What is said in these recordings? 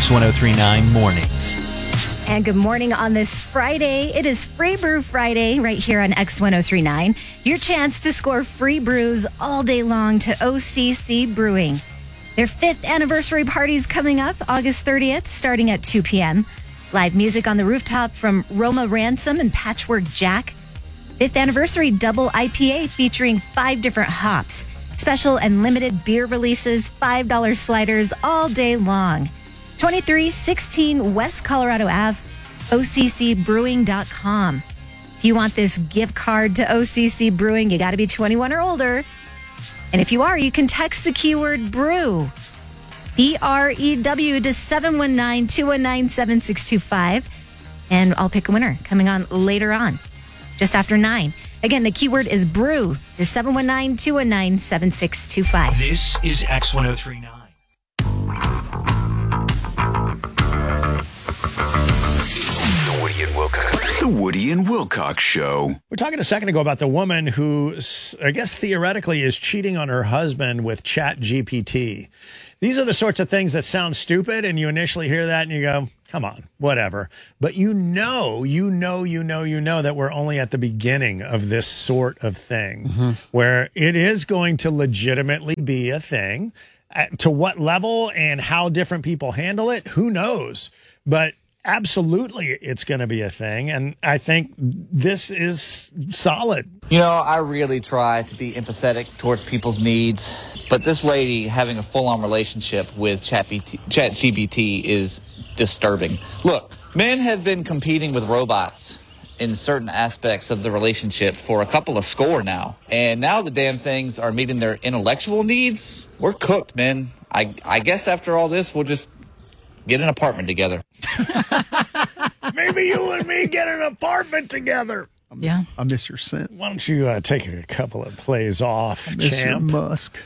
X1039 Mornings. And good morning on this Friday. It is Free Brew Friday right here on X1039. Your chance to score free brews all day long to OCC Brewing. Their 5th anniversary party is coming up August 30th, starting at 2 p.m. Live music on the rooftop from Roma Ransom and Patchwork Jack. 5th anniversary double IPA featuring 5 different hops. Special and limited beer releases, $5 sliders all day long. 2316 West Colorado Ave, OCCbrewing.com. If you want this gift card to OCC Brewing, you got to be 21 or older. And if you are, you can text the keyword BREW, BREW, to 719-219-7625. And I'll pick a winner coming on later on, just after 9. Again, the keyword is BREW to 719-219-7625. This is X1039. The Woody and Wilcox Show. We're talking a second ago about the woman who, I guess theoretically, is cheating on her husband with ChatGPT. These are the sorts of things that sound stupid, and you initially hear that and you go, come on, whatever. But you know that we're only at the beginning of this sort of thing, where it is going to legitimately be a thing. To what level and how different people handle it, who knows? But absolutely, it's going to be a thing, and I think this is solid. You know, I really try to be empathetic towards people's needs, but this lady having a full-on relationship with ChatGPT is disturbing. Look, men have been competing with robots in certain aspects of the relationship for a couple of score now, and now the damn things are meeting their intellectual needs. We're cooked, man. I guess after all this, we'll just get an apartment together. Maybe you and me get an apartment together. I miss your scent. Why don't you take a couple of plays off, I miss your champ? musk.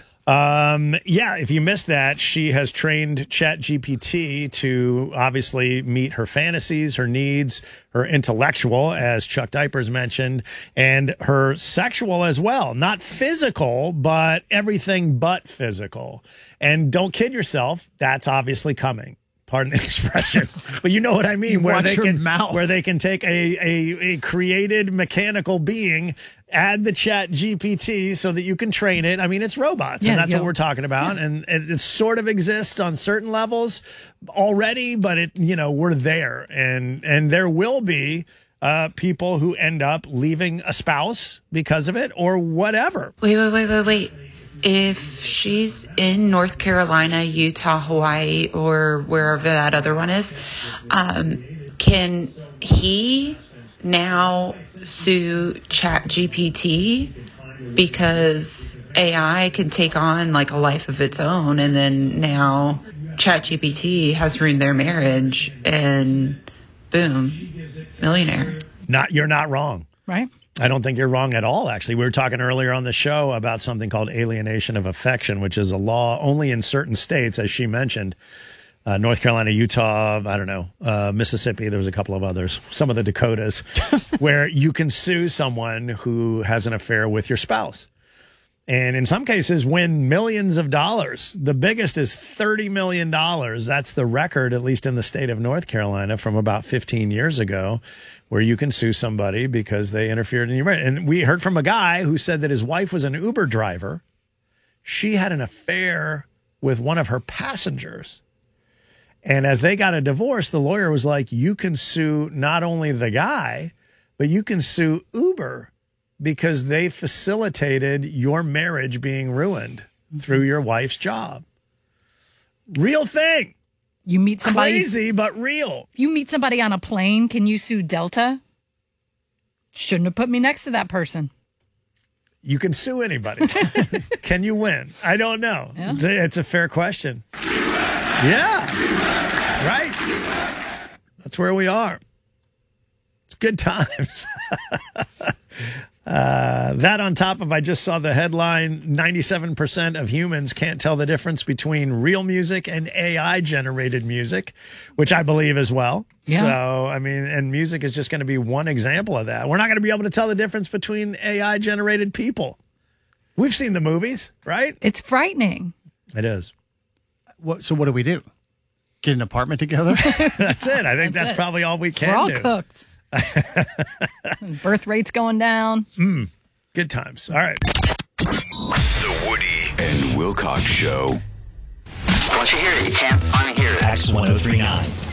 If you missed that, she has trained ChatGPT to obviously meet her fantasies, her needs, her intellectual, as Chuck Diapers mentioned, and her sexual as well. Not physical, but everything but physical. And don't kid yourself, that's obviously coming. Pardon the expression, but you know what I mean. Where they can take a created mechanical being, add the Chat GPT so that you can train it. I mean, it's robots, and that's what we're talking about. Yeah. And it sort of exists on certain levels already, but we're there, and there will be people who end up leaving a spouse because of it or whatever. Wait. If she's in North Carolina, Utah, Hawaii, or wherever that other one is, can he now sue ChatGPT because AI can take on like a life of its own, and then now ChatGPT has ruined their marriage, and boom, millionaire. You're not wrong. Right? I don't think you're wrong at all, actually. We were talking earlier on the show about something called alienation of affection, which is a law only in certain states, as she mentioned. North Carolina, Utah, I don't know, Mississippi, there was a couple of others, some of the Dakotas, where you can sue someone who has an affair with your spouse. And in some cases, win millions of dollars. The biggest is $30 million. That's the record, at least in the state of North Carolina, from about 15 years ago, where you can sue somebody because they interfered in your marriage. And we heard from a guy who said that his wife was an Uber driver. She had an affair with one of her passengers. And as they got a divorce, the lawyer was like, you can sue not only the guy, but you can sue Uber, because they facilitated your marriage being ruined through your wife's job. Real thing. You meet somebody. Crazy, but real. If you meet somebody on a plane, can you sue Delta? Shouldn't have put me next to that person. You can sue anybody. Can you win? I don't know. Yeah. It's a fair question. Yeah. Right. That's where we are. It's good times. That on top of, I just saw the headline, 97% of humans can't tell the difference between real music and AI-generated music, which I believe as well. Yeah. So, I mean, and music is just going to be one example of that. We're not going to be able to tell the difference between AI-generated people. We've seen the movies, right? It's frightening. It is. So what do we do? get an apartment together. That's it. I think that's probably all we can We're all do. cooked. Birth rate's going down. Good times. All right. The Woody and Wilcox Show. Once you hear it, you can't unhear it. X1039.